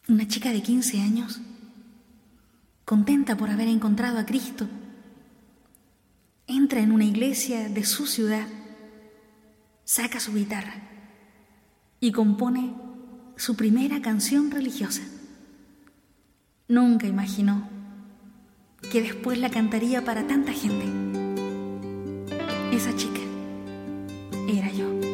Una chica de 15 años, contenta por haber encontrado a Cristo, entra en una iglesia de su ciudad, saca su guitarra y compone su primera canción religiosa. Nunca imaginó que después la cantaría para tanta gente. Esa chica era yo.